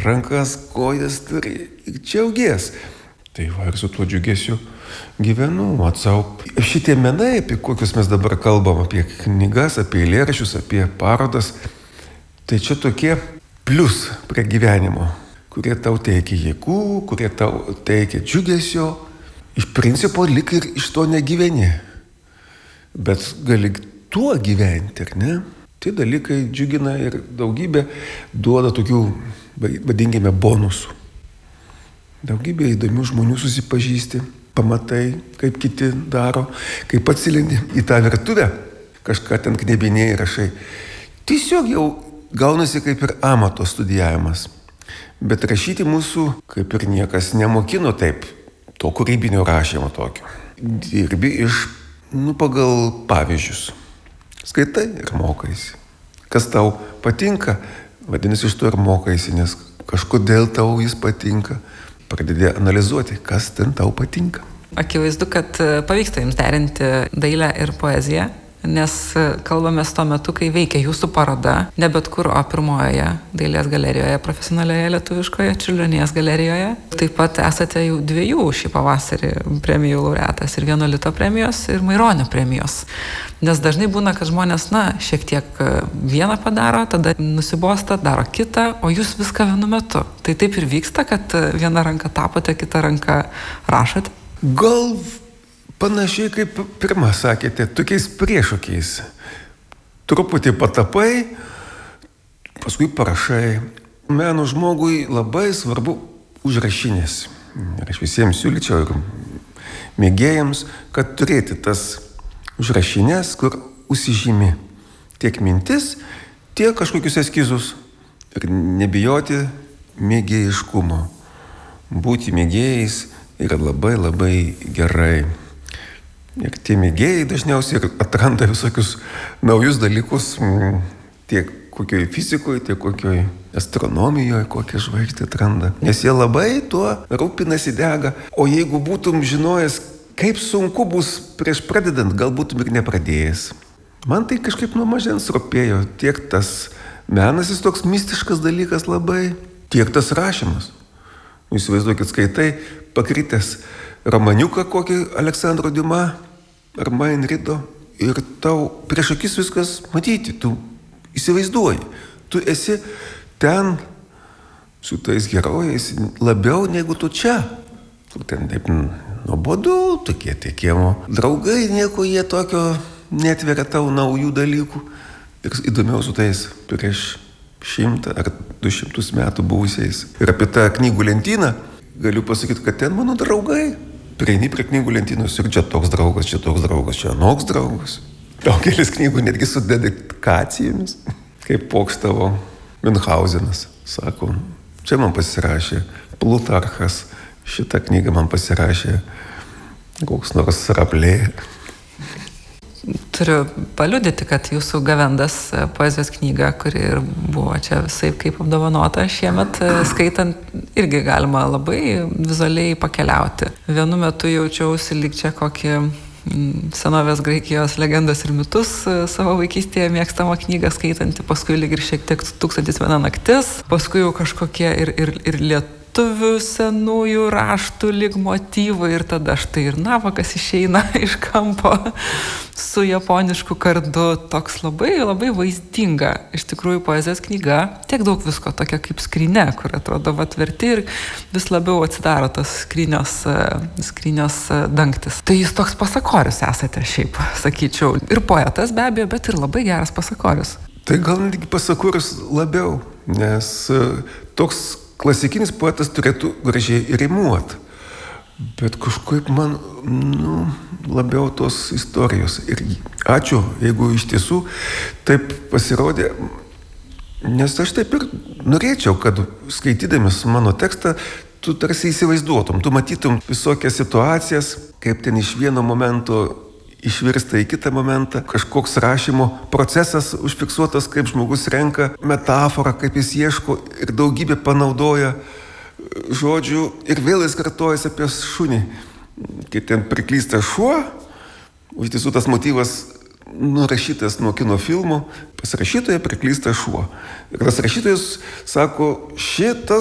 rankas, kojas turi ir džiaugies. Tai va ir su tuo džiugesiu gyvenu, atsau. Šitie menai, apie kokius mes dabar kalbam, apie knygas, apie eilėraščius, apie parodas, tai čia tokie plius prie gyvenimo, kurie tau teikia jėgų, kurie tau teikia džiugesio. Iš principo lik ir iš to negyveni. Bet gali tuo gyventi, ar ne? Tai dalykai džiugina ir daugybė duoda tokių, vadinkime, bonusų. Daugybė įdomių žmonių susipažįsti, pamatai, kaip kiti daro, kaip atsilendi į tą virtuvę, kažką ten knebinėjai, rašai. Tiesiog jau gaunasi kaip ir amato studijavimas. Bet rašyti mūsų kaip ir niekas nemokino taip, to kūrybinio rašymo tokio. Dirbi pagal pavyzdžius. Skaitai ir mokaisi. Kas tau patinka, vadinasi, iš to ir mokaisi, nes kažkodėl tau jis patinka. Pradedi analizuoti, kas ten tau patinka. Akivaizdu, kad pavyksta jums derinti dailę ir poeziją, nes kalbamės tuo metu, kai veikia jūsų paroda, ne bet kur, o pirmojoje dailės galerijoje, profesionalioje lietuviškoje, Čiurlionės galerijoje. Taip pat esate jau 2 šį pavasarį premijų laureatas, ir Vienuolito premijos, ir Maironio premijos. Nes dažnai būna, kad žmonės, šiek tiek vieną padaro, tada nusibosta, daro kitą, o jūs viską vienu metu. Tai taip ir vyksta, kad vieną ranką tapote, kitą ranką rašote? Gal panašiai kaip pirmą sakėte, tokiais priešokiais. Truputį patapai, paskui parašai. Meno žmogui labai svarbu užrašinės. Ir aš visiems siūlyčiau ir mėgėjams, kad turėti tas užrašinės, kur užsižymi tiek mintis, tiek kažkokius eskizus. Ir nebijoti mėgėjiškumo. Būti mėgėjais yra labai labai gerai. Ir tie mėgėjai dažniausiai atranda visokius naujus dalykus, tiek kokioj fizikoje, tiek kokioj astronomijoje, kokią žvaigždę atranda. Nes jie labai tuo rūpinasi, dega. O jeigu būtum žinojęs, kaip sunku bus prieš pradedant, gal būtum ir nepradėjęs. Man tai kažkaip nuo mažens rūpėjo. Tiek tas menas, jis toks mistiškas dalykas labai, tiek tas rašymas. Įsivaizduokit, skaitai pakritęs romaniuką kokį Aleksandro Diuma ar Main Rido ir tau prieš akis viskas matyti, tu įsivaizduoji, tu esi ten su tais herojais labiau negu tu čia, kur ten taip nuobodu, tokie kiemo draugai, nieko jie tokio netveria tau naujų dalykų ir įdomiau su tais prieš 100 ar 200 metų buvusiais. Ir apie tą knygų lentyną galiu pasakyti, kad ten mano draugai. Prieini prie knygų lentynos ir čia toks draugas, čia anoks draugas. Daugelis knygų netgi su dedikacijomis. Kaip pokštavo Münchhausenas, sako, čia man pasirašė Plutarchas, šitą knygą man pasirašė koks nors Rablė. Turiu paliudyti, kad jūsų Gavendas poezijos knyga, kuri ir buvo čia visaip kaip apdovanota šiemet, skaitant irgi galima labai vizualiai pakeliauti. Vienu metu jaučiausi lyg čia kokį senovės Graikijos legendas ir mitus savo vaikystėje mėgstamą knygą skaitanti, paskui lyg ir šiek tiek 1001 naktis, paskui jau kažkokie ir lietuvių senųjų raštų lyg motyvai ir tada štai ir navakas išeina iš kampo su japonišku kardu, toks labai labai vaizdinga iš tikrųjų poezijos knyga, tiek daug visko, tokia kaip skrynia, kur atrodo atverti ir vis labiau atsidaro tas skrynios dangtis. Tai jūs toks pasakorius esate šiaip, sakyčiau, ir poetas be abejo, bet ir labai geras pasakorius. Tai gal netgi pasakorius labiau, nes toks klasikinis poetas turėtų gražiai rimuot, bet kažkaip man, labiau tos istorijos. Ir ačiū, jeigu iš tiesų taip pasirodė, nes aš taip ir norėčiau, kad skaitydamas mano tekstą, tu tarsi įsivaizduotum, tu matytum visokias situacijas, kaip ten iš vieno momento išvirsta į kitą momentą, kažkoks rašymo procesas užfiksuotas, kaip žmogus renka metaforą, kaip jis ieško ir daugybę panaudoja žodžių ir vėl jis kartojasi apie šunį. Kai ten priklysta šuo, iš tiesų tas motyvas nurašytas nuo kino filmų, pas rašytoją priklysta šuo. Ir tas rašytojas sako, šitas